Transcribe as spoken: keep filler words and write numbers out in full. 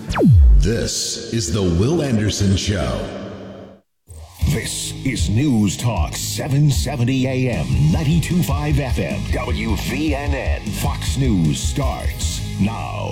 This is the Will Anderson Show. This is News Talk seven seventy A M, ninety-two point five F M, W V N N. Fox News starts now.